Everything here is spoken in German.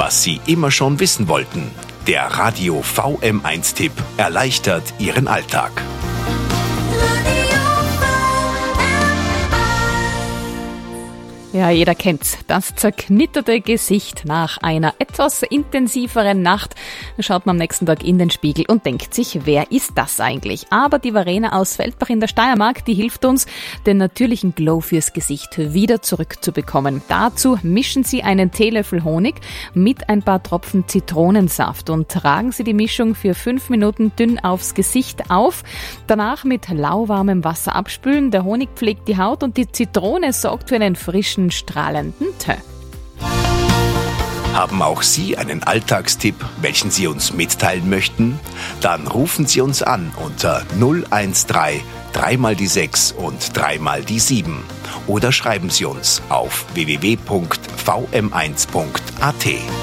was Sie immer schon wissen wollten. Der Radio VM1-Tipp erleichtert Ihren Alltag. Ja, jeder kennt's. Das zerknitterte Gesicht nach einer etwas intensiveren Nacht. Da schaut man am nächsten Tag in den Spiegel und denkt sich, wer ist das eigentlich? Aber die Verena aus Feldbach in der Steiermark, die hilft uns, den natürlichen Glow fürs Gesicht wieder zurückzubekommen. Dazu mischen Sie einen Teelöffel Honig mit ein paar Tropfen Zitronensaft und tragen Sie die Mischung für 5 Minuten dünn aufs Gesicht auf. Danach mit lauwarmem Wasser abspülen. Der Honig pflegt die Haut und die Zitrone sorgt für einen frischen, strahlenden Teint. Haben auch Sie einen Alltagstipp, welchen Sie uns mitteilen möchten? Dann rufen Sie uns an unter 013 3 mal die 6 und 3 mal die 7 oder schreiben Sie uns auf www.vm1.at.